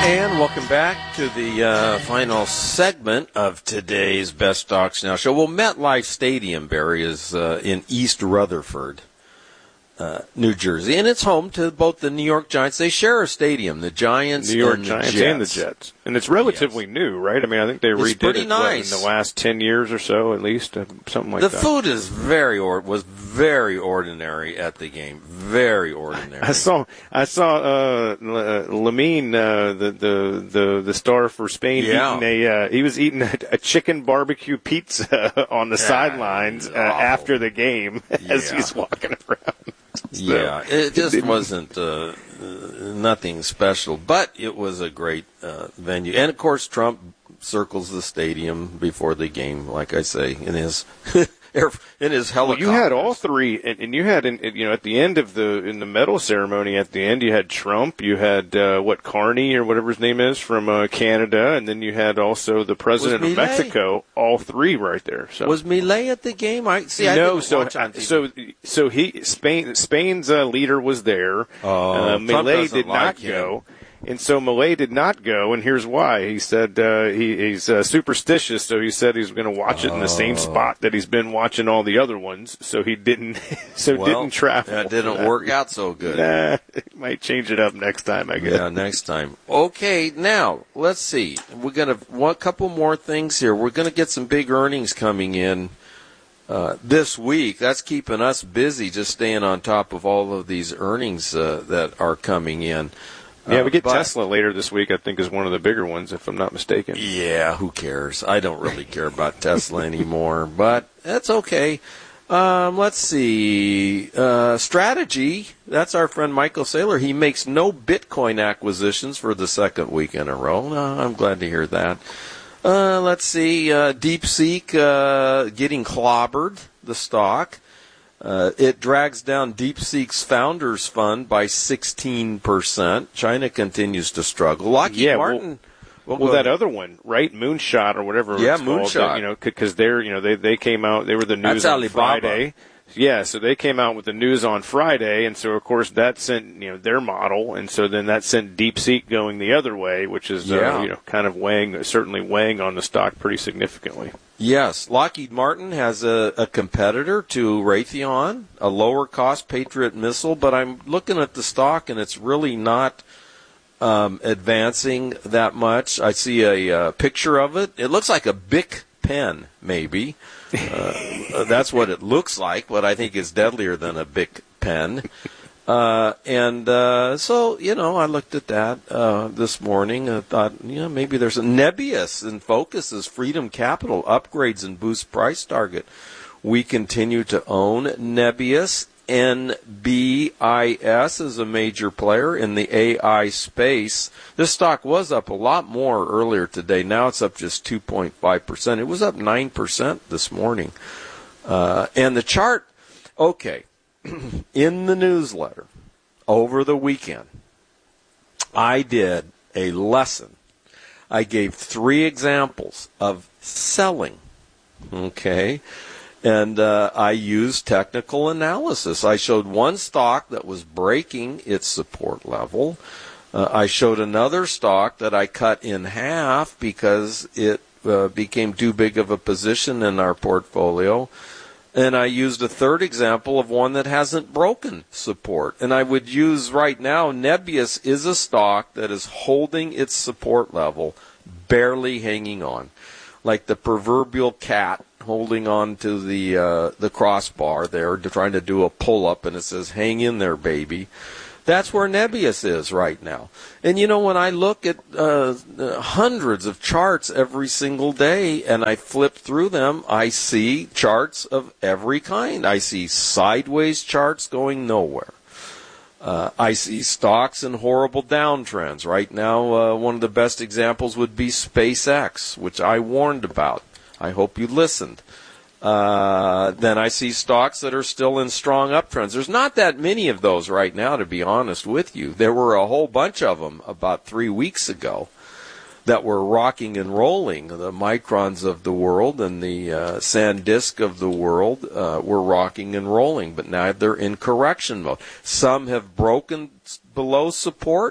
And welcome back to the final segment of today's Best Stocks Now show. Well, MetLife Stadium, Barry, is in East Rutherford, New Jersey, and it's home to both the New York Giants. They share a stadium, the Giants New York and Giants the Jets. and the Jets. And it's relatively new, right? I mean, I think they redid it nice. in the last 10 years or so, at least, something like that. The food is was very ordinary at the game. Very ordinary. I saw Lamine, the star for Spain, he was eating a chicken barbecue pizza on the sidelines after the game as he's walking around. So, it just wasn't nothing special, but it was a great venue. And, of course, Trump circles the stadium before the game, like I say, in his helicopter. Well, you had all three, and you had, at the end of in the medal ceremony, at the end, you had Trump, you had, Carney or whatever his name is from Canada, and then you had also the president of Mexico, all three right there. So. Was Milei at the game? I didn't watch on TV. So Spain's leader was there. Milei did not go. And so Milei did not go, and here's why. He said he's superstitious, so he said he's going to watch it in the same spot that he's been watching all the other ones. So he didn't. Didn't travel. That didn't work out so good. Might change it up next time, I guess. Yeah, next time. Okay, now let's see. We're going to one couple more things here. We're going to get some big earnings coming in this week. That's keeping us busy, just staying on top of all of these earnings that are coming in. Yeah, we get Tesla later this week, I think, is one of the bigger ones, if I'm not mistaken. Yeah, who cares? I don't really care about Tesla anymore, but that's okay. Let's see. Strategy, that's our friend Michael Saylor. He makes no Bitcoin acquisitions for the second week in a row. I'm glad to hear that. Let's see. DeepSeek getting clobbered, the stock. It drags down DeepSeek's Founders Fund by 16%. China continues to struggle. Lockheed Martin. Well, that other one, right? Moonshot or whatever. Yeah, it's called, Moonshot. Because they came out. They were the news on Friday. Yeah, so they came out with the news on Friday, and so of course that sent their model, and so then that sent DeepSeek going the other way, which is kind of certainly weighing on the stock pretty significantly. Yes, Lockheed Martin has a competitor to Raytheon, a lower-cost Patriot missile, but I'm looking at the stock, and it's really not advancing that much. I see a picture of it. It looks like a Bic pen, maybe. That's what it looks like, but I think it's deadlier than a Bic pen. So, I looked at that this morning. I thought, maybe there's a Nebius in focus as Freedom Capital upgrades and boosts price target. We continue to own Nebius. NBIS is a major player in the AI space. This stock was up a lot more earlier today. Now it's up just 2.5%. It was up 9% this morning. And the chart, okay. In the newsletter over the weekend, I did a lesson. I gave 3 examples of selling, okay? And I used technical analysis. I showed one stock that was breaking its support level. I showed another stock that I cut in half because it became too big of a position in our portfolio. And I used a third example of one that hasn't broken support. And I would use right now, Nebius is a stock that is holding its support level, barely hanging on. Like the proverbial cat holding on to the crossbar there, trying to do a pull-up, and it says, hang in there, baby. That's where Nebius is right now. And, when I look at hundreds of charts every single day and I flip through them, I see charts of every kind. I see sideways charts going nowhere. I see stocks in horrible downtrends. Right now, one of the best examples would be SpaceX, which I warned about. I hope you listened. Then I see stocks that are still in strong uptrends. There's not that many of those right now, to be honest with you. There were a whole bunch of them about 3 weeks ago that were rocking and rolling. The Microns of the world and the SanDisk of the world were rocking and rolling, but now they're in correction mode. Some have broken below support.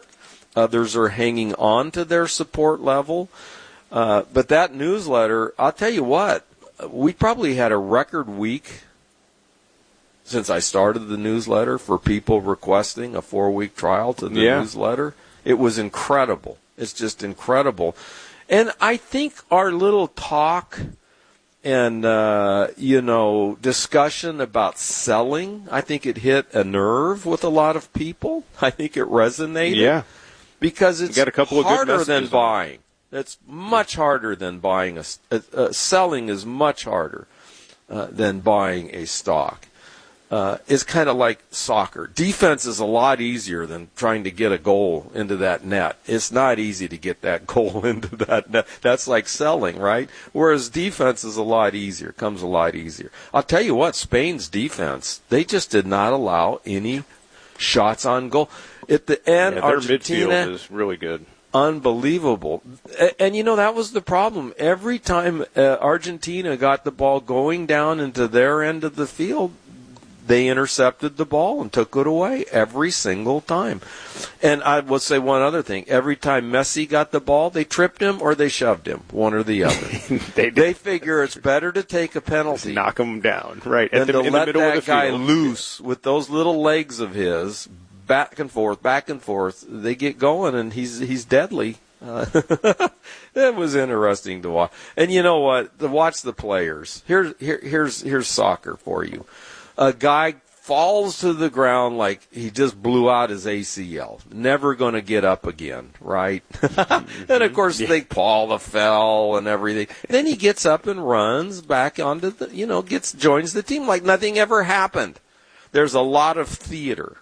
Others are hanging on to their support level. But that newsletter, I'll tell you what, we probably had a record week since I started the newsletter for people requesting a 4-week trial to the newsletter. It was incredible. It's just incredible. And I think our little talk and, discussion about selling, I think it hit a nerve with a lot of people. I think it resonated. Yeah. Because it's got a couple harder of good than buying. It's much harder than buying selling is much harder than buying a stock. It's kind of like soccer. Defense is a lot easier than trying to get a goal into that net. It's not easy to get that goal into that net. That's like selling, right? Whereas defense is a lot easier, comes a lot easier. I'll tell you what, Spain's defense, they just did not allow any shots on goal. At the end, their Argentina midfield is really good. Unbelievable. And, that was the problem. Every time Argentina got the ball going down into their end of the field, they intercepted the ball and took it away every single time. And I will say one other thing. Every time Messi got the ball, they tripped him or they shoved him, one or the other. they figure it's better to take a penalty. Just knock him down, right, than to let that guy field. loose with those little legs of his, back and forth. They get going, and he's deadly. It was interesting to watch. And you know what? To watch the players. Here's soccer for you. A guy falls to the ground like he just blew out his ACL. Never going to get up again, right? And, of course, they Paul fell and everything. Then he gets up and runs back onto joins the team like nothing ever happened. There's a lot of theater.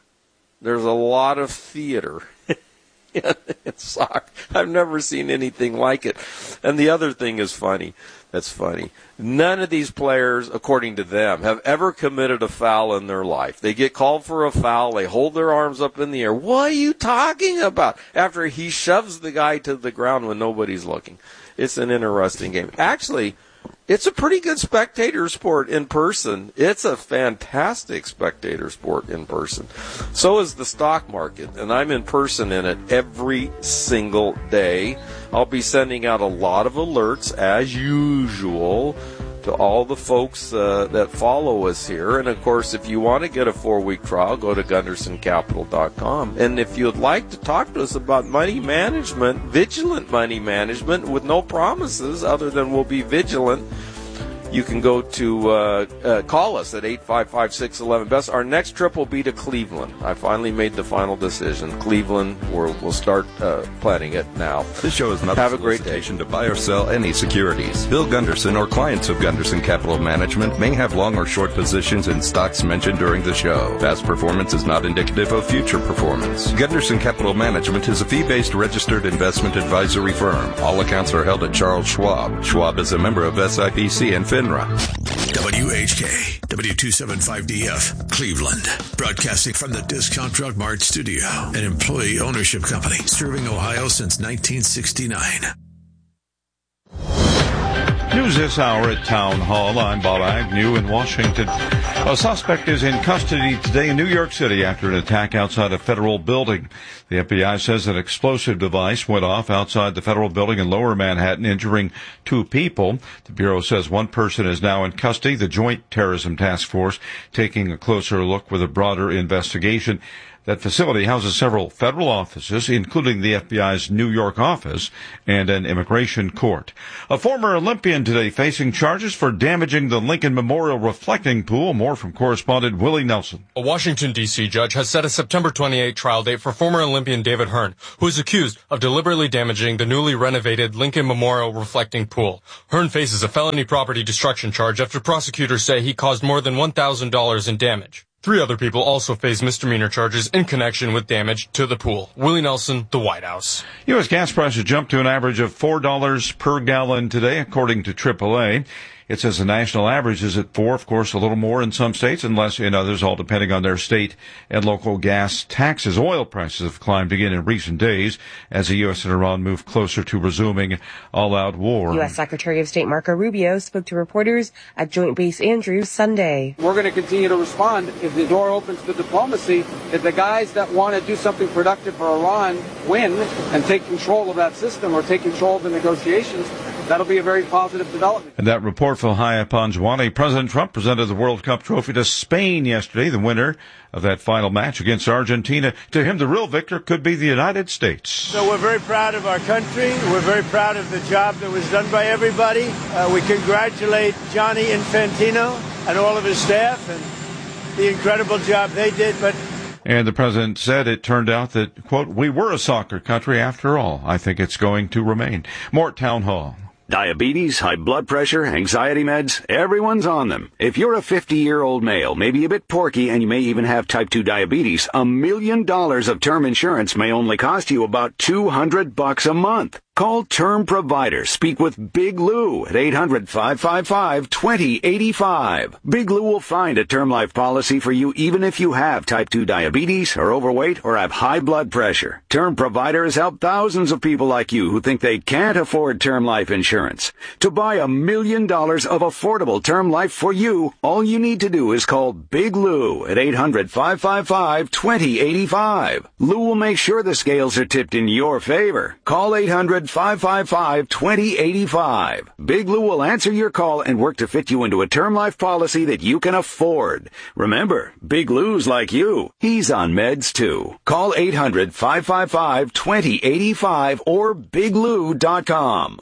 In soccer. I've never seen anything like it. And the other thing is funny. That's funny. None of these players, according to them, have ever committed a foul in their life. They get called for a foul. They hold their arms up in the air. What are you talking about? After he shoves the guy to the ground when nobody's looking. It's an interesting game. Actually, it's a pretty good spectator sport in person. It's a fantastic spectator sport in person. So is the stock market, and I'm in person in it every single day. I'll be sending out a lot of alerts, as usual, to all the folks that follow us here. And, of course, if you want to get a 4-week trial, go to GundersonCapital.com. And if you'd like to talk to us about money management, vigilant money management with no promises other than we'll be vigilant, you can go to call us at 855-611-BEST. Our next trip will be to Cleveland. I finally made the final decision. Cleveland, we'll start planning it now. This show is not a solicitation to buy or sell any securities. Bill Gunderson or clients of Gunderson Capital Management may have long or short positions in stocks mentioned during the show. Past performance is not indicative of future performance. Gunderson Capital Management is a fee-based registered investment advisory firm. All accounts are held at Charles Schwab. Schwab is a member of SIPC and FINRA. WHK, W275DF, Cleveland. Broadcasting from the Discount Drug Mart studio, an employee ownership company serving Ohio since 1969. News this hour at Town Hall. I'm Bob Agnew in Washington. A suspect is in custody today in New York City after an attack outside a federal building. The FBI says an explosive device went off outside the federal building in Lower Manhattan, injuring 2 people. The Bureau says 1 person is now in custody. The Joint Terrorism Task Force taking a closer look with a broader investigation. That facility houses several federal offices, including the FBI's New York office and an immigration court. A former Olympian today facing charges for damaging the Lincoln Memorial reflecting pool. More from correspondent Willie Nelson. A Washington, D.C. judge has set a September 28 trial date for former Olympian David Hearn, who is accused of deliberately damaging the newly renovated Lincoln Memorial reflecting pool. Hearn faces a felony property destruction charge after prosecutors say he caused more than $1,000 in damage. 3 other people also face misdemeanor charges in connection with damage to the pool. Willie Nelson, the White House. U.S. gas prices jumped to an average of $4 per gallon today, according to AAA. It says the national average is at 4, of course, a little more in some states and less in others, all depending on their state and local gas taxes. Oil prices have climbed again in recent days as the U.S. and Iran move closer to resuming all-out war. U.S. Secretary of State Marco Rubio spoke to reporters at Joint Base Andrews Sunday. We're going to continue to respond if the door opens to diplomacy. If the guys that want to do something productive for Iran win and take control of that system or take control of the negotiations, that'll be a very positive development. And that report from Haya Panjwani. President Trump presented the World Cup trophy to Spain yesterday, the winner of that final match against Argentina. To him, the real victor could be the United States. So we're very proud of our country. We're very proud of the job that was done by everybody. We congratulate Gianni Infantino and all of his staff and the incredible job they did. And the president said it turned out that, quote, we were a soccer country after all. I think it's going to remain. More Town Hall. Diabetes, high blood pressure, anxiety meds, everyone's on them. If you're a 50-year-old male, maybe a bit porky, and you may even have type 2 diabetes, $1 million of term insurance may only cost you about $200 a month. Call Term Provider. Speak with Big Lou at 800-555-2085. Big Lou will find a term life policy for you even if you have type 2 diabetes, are overweight, or have high blood pressure. Term Provider has helped thousands of people like you who think they can't afford term life insurance. To buy $1 million of affordable term life for you, all you need to do is call Big Lou at 800-555-2085. Lou will make sure the scales are tipped in your favor. Call 800-555-2085. Big Lou will answer your call and work to fit you into a term life policy that you can afford. Remember, Big Lou's like you. He's on meds too. Call 800-555-2085 or biglou.com.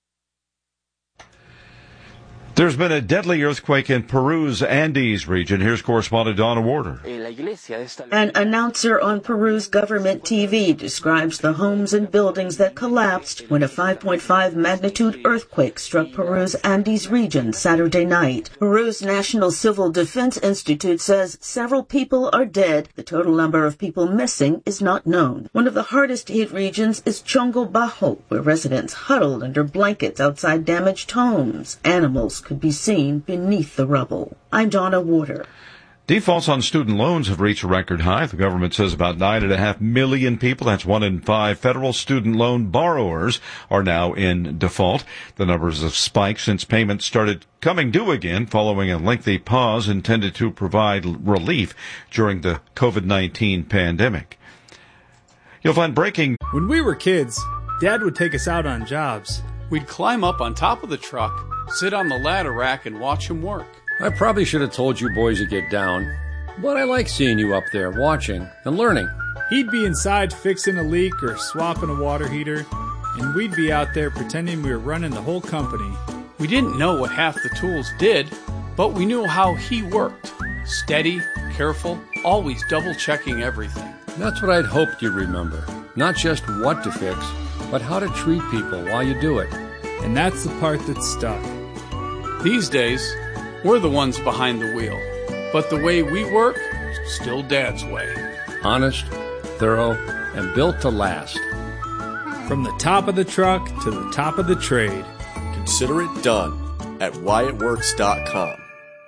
There's been a deadly earthquake in Peru's Andes region. Here's correspondent Donna Warder. An announcer on Peru's government TV describes the homes and buildings that collapsed when a 5.5 magnitude earthquake struck Peru's Andes region Saturday night. Peru's National Civil Defense Institute says several people are dead. The total number of people missing is not known. One of the hardest hit regions is Chongo Bajo, where residents huddled under blankets outside damaged homes. Animals could be seen beneath the rubble. I'm Donna Warder. Defaults on student loans have reached a record high. The government says about 9.5 million people, that's 1 in 5 federal student loan borrowers, are now in default. The numbers have spiked since payments started coming due again following a lengthy pause intended to provide relief during the COVID-19 pandemic. You'll find breaking. When we were kids, Dad would take us out on jobs. We'd climb up on top of the truck, sit on the ladder rack, and watch him work. I probably should have told you boys to get down, but I like seeing you up there watching and learning. He'd be inside fixing a leak or swapping a water heater, and we'd be out there pretending we were running the whole company. We didn't know what half the tools did, but we knew how he worked. Steady, careful, always double-checking everything. That's what I'd hoped you'd remember. Not just what to fix, but how to treat people while you do it. And that's the part that stuck. These days, we're the ones behind the wheel. But the way we work, still Dad's way. Honest, thorough, and built to last. From the top of the truck to the top of the trade. Consider it done at whyitworks.com.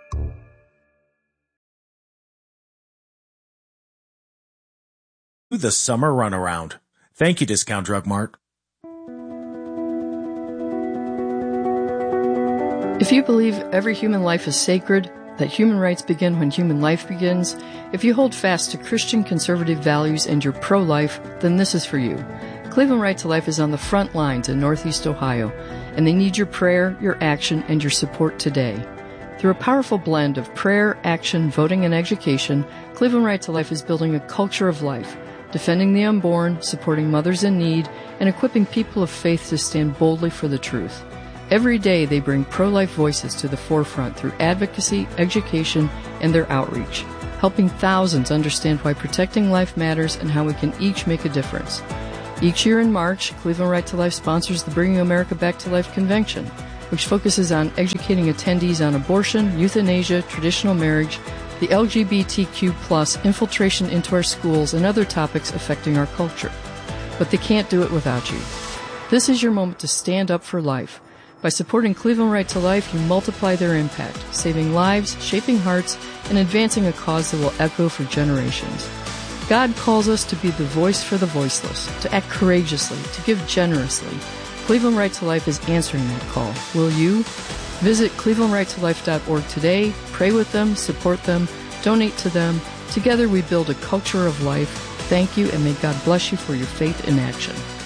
The summer runaround. Thank you, Discount Drug Mart. If you believe every human life is sacred, that human rights begin when human life begins, if you hold fast to Christian conservative values and you're pro-life, then this is for you. Cleveland Right to Life is on the front lines in Northeast Ohio, and they need your prayer, your action, and your support today. Through a powerful blend of prayer, action, voting, and education, Cleveland Right to Life is building a culture of life, defending the unborn, supporting mothers in need, and equipping people of faith to stand boldly for the truth. Every day they bring pro-life voices to the forefront through advocacy, education, and their outreach, helping thousands understand why protecting life matters and how we can each make a difference. Each year in March, Cleveland Right to Life sponsors the Bringing America Back to Life Convention, which focuses on educating attendees on abortion, euthanasia, traditional marriage, the LGBTQ+, infiltration into our schools, and other topics affecting our culture. But they can't do it without you. This is your moment to stand up for life. By supporting Cleveland Right to Life, you multiply their impact, saving lives, shaping hearts, and advancing a cause that will echo for generations. God calls us to be the voice for the voiceless, to act courageously, to give generously. Cleveland Right to Life is answering that call. Will you? Visit clevelandrighttolife.org today, pray with them, support them, donate to them. Together we build a culture of life. Thank you, and may God bless you for your faith in action.